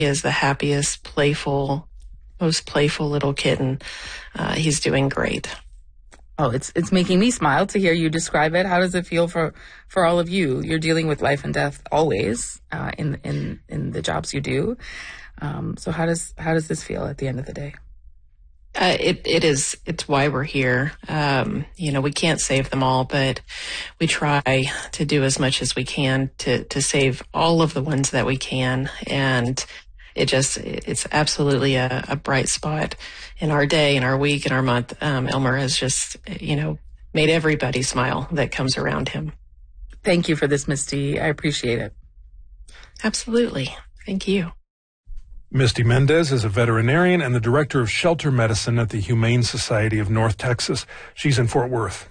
is the happiest, most playful little kitten. He's doing great. Oh, it's making me smile to hear you describe it. How does it feel for all of you? You're dealing with life and death always in the jobs you do. So how does this feel at the end of the day? It's why we're here. We can't save them all, but we try to do as much as we can to save all of the ones that we can. And it's absolutely a bright spot in our day, in our week, in our month. Elmer has just, made everybody smile that comes around him. Thank you for this, Misty. I appreciate it. Absolutely. Thank you. Misty Mendez is a veterinarian and the director of shelter medicine at the Humane Society of North Texas. She's in Fort Worth.